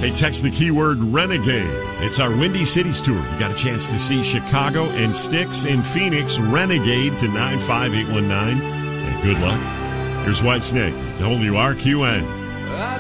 Hey, text the keyword Renegade. It's our Windy Cities tour. You got a chance to see Chicago and Styx in Phoenix. Renegade to 95819. And good luck. Here's Whitesnake, WRQN.